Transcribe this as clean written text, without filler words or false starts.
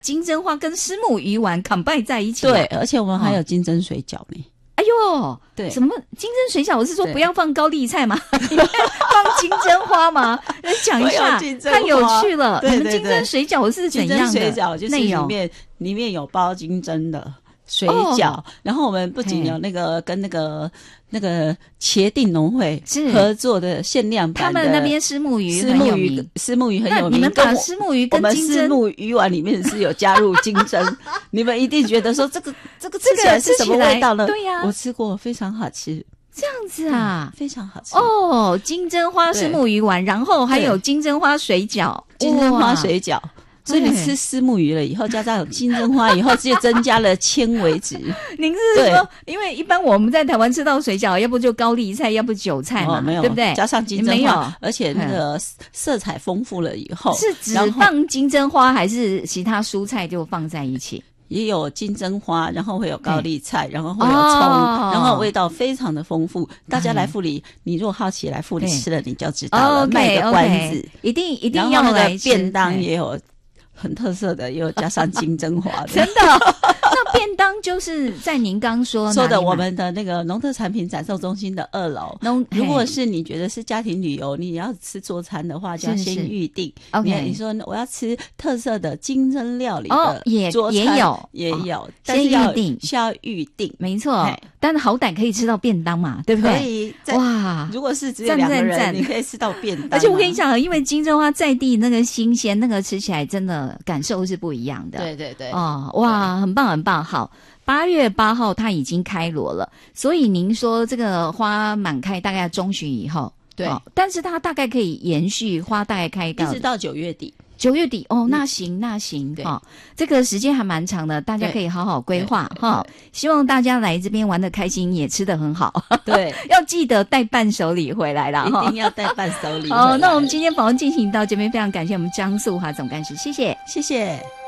金针花跟虱目鱼丸 combine 在一起。 对，而且我们还有金针水饺呢。 哎呦， 对， 什么金针水饺？我是说不要放高丽菜吗？放金针花吗？来讲一下，太有趣了。 对对对， 你们金针水饺是怎样的？ 金针水饺就是里面有包金针的水饺，然后我们不仅有那个跟那个茄定农会合作的限量版的， 他们那边虱目鱼很有名， 虱目鱼很有名。 你们把虱目鱼跟金针， 我们虱目鱼丸里面是有加入金针，你们一定觉得说这个吃起来是什么味道呢？ 对呀， 我吃过，非常好吃。 这样子啊， 非常好吃哦！金针花虱目鱼丸，然后还有金针花水饺， 金针花水饺。所以你吃虱目鱼了以后，加上金针花以后，就增加了纤维质。 您是说，因为一般我们在台湾吃到水饺，要不就高丽菜，要不韭菜嘛， 没有， 对不对？ 加上金针花，而且那个色彩丰富了以后， 是只放金针花，还是其他蔬菜就放在一起？ 也有金针花，然后会有高丽菜，然后会有葱，然后味道非常的丰富。大家来富里，你如果好奇来富里吃了，你就知道了。卖个关子， 一定要来吃。 便当也有很特色的，又加上金针花的， 真的。那便当就是在您刚说的我们的那个农特产品展售中心的2楼。如果是你觉得是家庭旅游，你要吃做餐的话，就要先预定。你说我要吃特色的金针料理的桌餐，也有，但是需要预定， 没错。但是好歹可以吃到便当嘛，对不对？ 可以。 哇， 如果是只有2个人，你可以吃到便当。 而且我跟你讲，因为金针花在地那个新鲜，那个吃起来真的感受是不一样的。 对对对。 哦，哇，很棒很棒。好，8月8号它已经开锣了，所以您说这个花满开大概中旬以后， 对， 但是它大概可以延续花大概开到一直到9月底。 9月底哦，那行哈，这个时间还蛮长的，大家可以好好规划哈。希望大家来这边玩得开心，也吃得很好。 对， 要记得带伴手礼回来啦， 一定要带伴手礼。 哦，那我们今天访问进行到这边，非常感谢我们张素华总干事，谢谢， 谢谢。